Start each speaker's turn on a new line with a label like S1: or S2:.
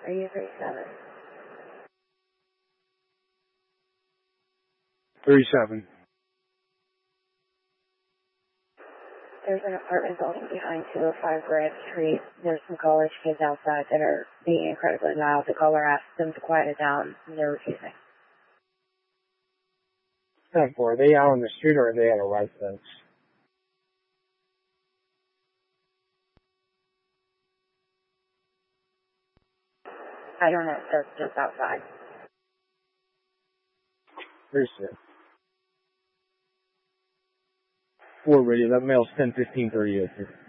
S1: Are you 37?
S2: 37.
S1: There's an apartment building behind 205 Grant Street. There's some college kids outside that are being incredibly loud. The caller asked them to quiet it down, and they're refusing.
S2: 10-4. Are they out on the street or are they at a residence?
S1: I don't know. They're just outside.
S2: 36. 4 radio. That mail's 10-15-38.